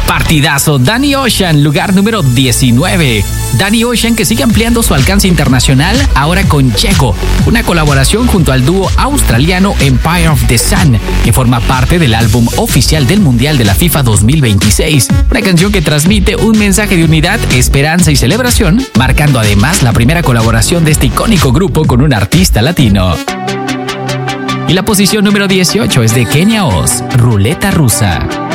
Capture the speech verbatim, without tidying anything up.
Partidazo, Danny Ocean, lugar número diecinueve. Danny Ocean, que sigue ampliando su alcance internacional, ahora con Checo, una colaboración junto al dúo australiano Empire of the Sun, que forma parte del álbum oficial del Mundial de la FIFA dos mil veintiséis. Una canción que transmite un mensaje de unidad, esperanza y celebración, marcando además la primera colaboración de este icónico grupo con un artista latino. Y la posición número dieciocho es de Kenia Oz, Ruleta Rusa.